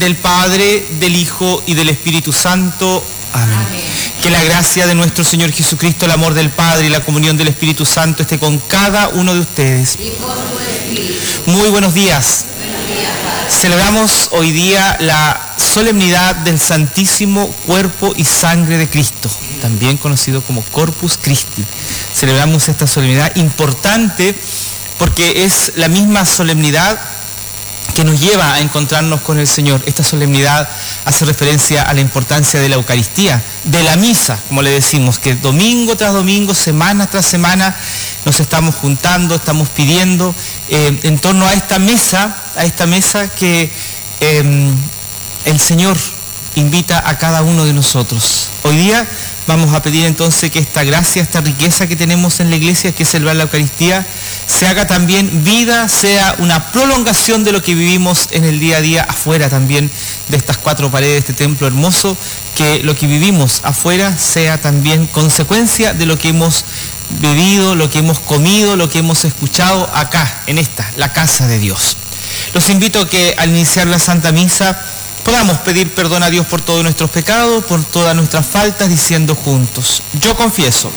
Del Padre, del Hijo y del Espíritu Santo. Amén. Que la gracia de nuestro Señor Jesucristo, el amor del Padre y la comunión del Espíritu Santo esté con cada uno de ustedes. Muy buenos días. Celebramos hoy día la solemnidad del Santísimo Cuerpo y Sangre de Cristo, también conocido como Corpus Christi. Celebramos esta solemnidad importante porque es la misma solemnidad que nos lleva a encontrarnos con el Señor. Esta solemnidad hace referencia a la importancia de la Eucaristía, de la misa, como le decimos, que domingo tras domingo, semana tras semana, nos estamos juntando, estamos pidiendo en torno a esta mesa que el Señor invita a cada uno de nosotros. Hoy día vamos a pedir entonces que esta gracia, esta riqueza que tenemos en la iglesia, que es celebrar la Eucaristía, se haga también vida, sea una prolongación de lo que vivimos en el día a día afuera también de estas cuatro paredes de este templo hermoso, que lo que vivimos afuera sea también consecuencia de lo que hemos vivido, lo que hemos comido, lo que hemos escuchado acá, en la casa de Dios. Los invito a que al iniciar la Santa Misa podamos pedir perdón a Dios por todos nuestros pecados, por todas nuestras faltas, diciendo juntos: yo confieso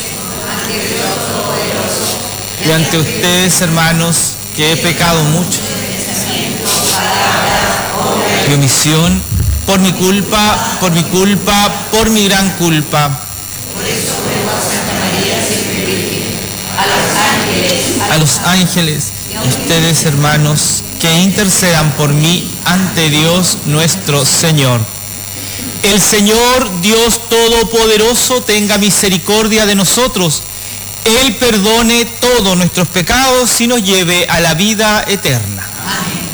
y ante ustedes, hermanos, que he pecado mucho de omisión, por mi culpa, por mi gran culpa. Por eso ruego a Santa María siempre Virgen, a los ángeles, y a ustedes, hermanos, que intercedan por mí ante Dios nuestro Señor. El Señor Dios Todopoderoso tenga misericordia de nosotros. Él perdone todos nuestros pecados y nos lleve a la vida eterna.